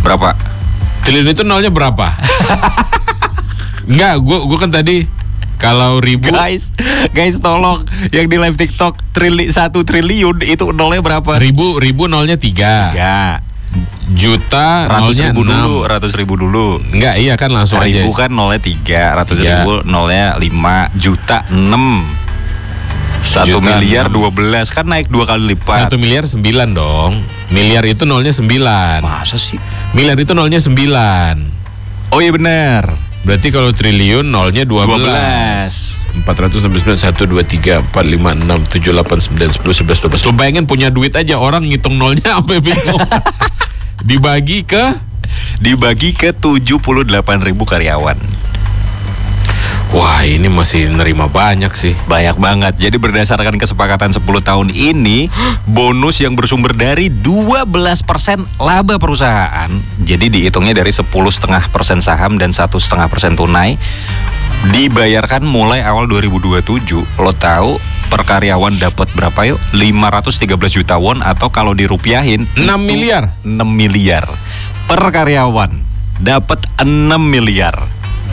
Berapa? Triliun itu nolnya berapa? Enggak, gue kan tadi kalau ribu. Guys tolong yang di live TikTok 1 triliun itu nolnya berapa? Ribu nolnya 3. Juta nolnya 100 ribu dulu. Enggak, iya kan langsung aja. Ribu kan nolnya 3, 100 ribu nolnya 5, juta 6. 1 miliar 12 kan naik 2 kali lipat. 1 miliar 9 dong. Miliar itu nolnya 9. Masa sih? Miliar itu nolnya 9. Oh iya benar. Berarti kalau triliun nolnya 12. 469 1 2 3 4 5 6 7 8 9 10 11 12. Lo bayangin punya duit aja orang ngitung nolnya sampai bingung. Dibagi ke 78.000 karyawan. Wah, ini masih nerima banyak sih. Banyak banget. Jadi berdasarkan kesepakatan 10 tahun ini, bonus yang bersumber dari 12% laba perusahaan. Jadi dihitungnya dari 10,5% saham dan 1,5% tunai. Dibayarkan mulai awal 2027. Lo tahu per karyawan dapat berapa yuk? 513 juta won atau kalau dirupiahin 6 miliar. 6 miliar. Per karyawan dapat 6 miliar.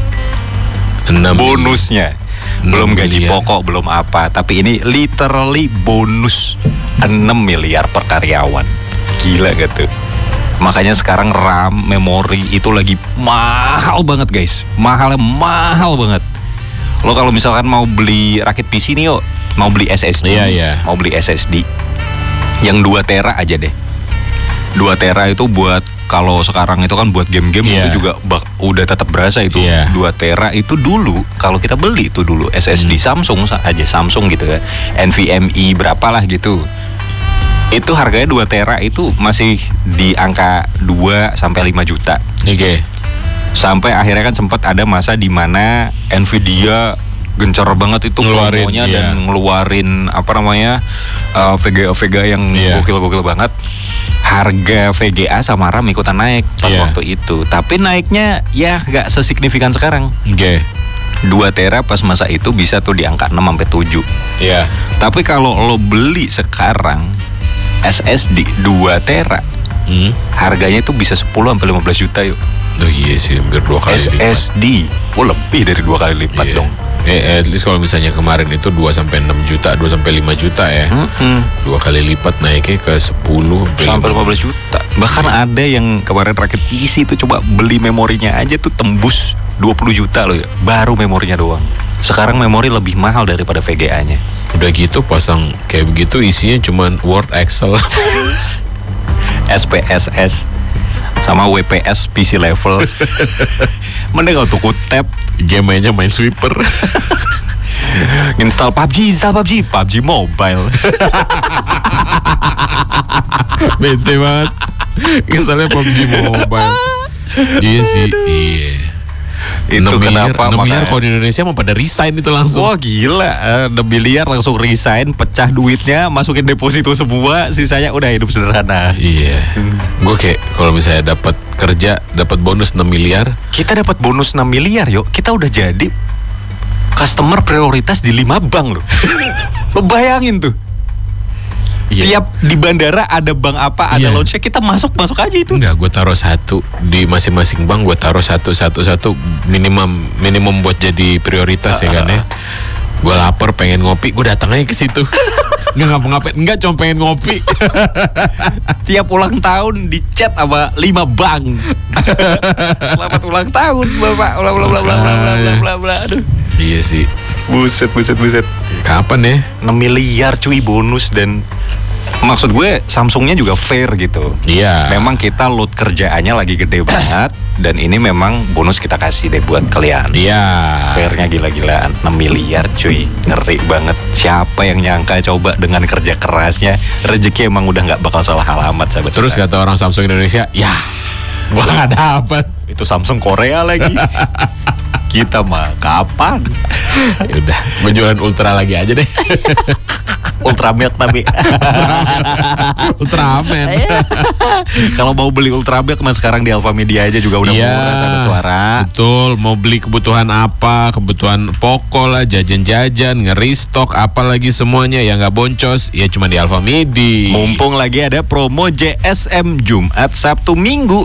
Bonusnya. Belum gaji pokok, belum apa. Tapi ini literally bonus 6 miliar per karyawan. Gila gak tuh? Makanya sekarang RAM, memori itu lagi mahal banget guys. Mahal banget. Lo kalau misalkan mau beli rakit PC nih yuk, mau beli SSD, mau beli SSD yang 2 tera aja deh. 2 tera itu buat, kalau sekarang itu kan buat game-game itu juga udah tetap berasa itu. 2 tera itu dulu kalau kita beli itu dulu SSD Samsung aja, Samsung gitu kan, NVMe berapalah gitu. Itu harganya 2 tera itu masih di angka 2 sampai 5 juta. Sampai akhirnya kan sempat ada masa di mana Nvidia gencar banget itu promonya dan ngeluarin apa namanya VGA yang gokil-gokil banget. Harga VGA sama RAM ikutan naik pas waktu itu. Tapi naiknya ya gak sesignifikan sekarang. 2 tera pas masa itu bisa tuh di angka 6 sampai 7. Tapi kalau lo beli sekarang SSD 2 tera harganya itu bisa 10 sampai 15 juta yuk. Oh iya sih, hampir 2 kali lipat. SSD lebih dari 2 kali lipat dong. At least kalau misalnya kemarin itu 2 sampai 6 juta, 2 sampai 5 juta ya. 2 kali lipat naiknya ke 10 sampai 15 juta. Bahkan ada yang kemarin rakit PC itu coba beli memorinya aja tuh tembus 20 juta loh ya. Baru memorinya doang. Sekarang memori lebih mahal daripada VGA-nya. Udah gitu pasang kayak begitu isinya cuman Word, Excel, SPSS sama WPS PC level. Mending kalau tuku tab, game-nya main sweeper. install PUBG mobile. Bete banget. Installnya PUBG mobile. Iya sih, iya. Itu kenapa 6 miliar kalau di Indonesia mau pada resign itu langsung. Wah gila, 6 miliar langsung resign, pecah duitnya, masukin deposito semua, sisanya udah hidup sederhana. Iya. Gue kayak kalau misalnya dapat kerja, dapat bonus 6 miliar. Kita dapat bonus 6 miliar yuk, kita udah jadi customer prioritas di 5 bank loh. Lo bayangin tuh. Tiap di bandara ada bank apa, ada lounge, kita masuk aja itu. Enggak, gue taruh 1 di masing-masing bank, gue taruh satu minimum buat jadi prioritas ya kan ya. Gue lapar pengen ngopi, gue datang aja ke situ. Nggak ngapa-ngapain, enggak cuma pengen ngopi. Tiap ulang tahun di chat sama 5 bank. Selamat ulang tahun Bapak. Bla. Aduh. Iya sih. Buset. Kapan ya? 6 miliar cuy bonus. Dan maksud gue Samsungnya juga fair gitu. Iya. Memang kita load kerjaannya lagi gede banget. Dan ini memang bonus kita kasih deh buat kalian. Iya. Fairnya gila-gilaan. 6 miliar cuy, ngeri banget. Siapa yang nyangka coba dengan kerja kerasnya rezeki emang udah gak bakal salah alamat sahabat. Terus kata orang Samsung Indonesia, ya gua gak dapet. Itu Samsung Korea lagi. Kita mah kapan? Ya udah, gue jualan Ultra lagi aja deh. Ultramilk tapi. Ultraman. Kalau mau beli Ultramilk mas sekarang di Alfamedia aja juga udah murah sahabat suara. Betul, mau beli kebutuhan apa, kebutuhan pokok lah, jajan-jajan, nge-restock apalagi semuanya yang nggak boncos, ya cuma di Alfamedia. Mumpung lagi ada promo JSM Jumat, Sabtu, Minggu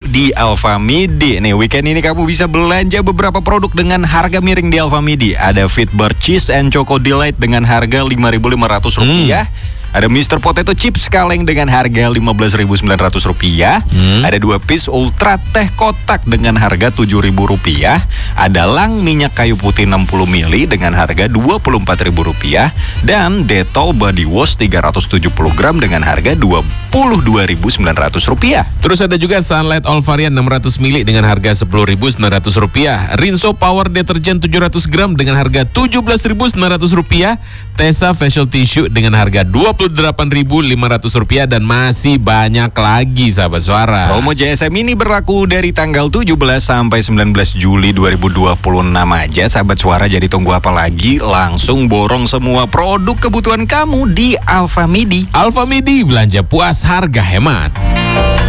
di Alfamidi. Nih, weekend ini kamu bisa belanja beberapa produk dengan harga miring di Alfamidi. Ada Fitbar Cheese and Choco Delight dengan harga Rp5.500. Ada Mr. Potato Chips kaleng dengan harga Rp15.900. Ada 2 piece Ultra Teh Kotak dengan harga Rp7.000. Ada Lang minyak kayu putih 60 ml dengan harga Rp24.000. Dan Dettol Body Wash 370 gram dengan harga Rp22.900. Terus ada juga Sunlight All Variant 600 ml dengan harga Rp10.900. Rinso Power Deterjen 700 gram dengan harga Rp17.900. Tesa Facial Tissue dengan harga Rp28.500 dan masih banyak lagi sahabat suara. Promo JSM ini berlaku dari tanggal 17 sampai 19 Juli 2026 aja sahabat suara. Jadi tunggu apa lagi? Langsung borong semua produk kebutuhan kamu di Alfamidi. Alfamidi, belanja puas harga hemat.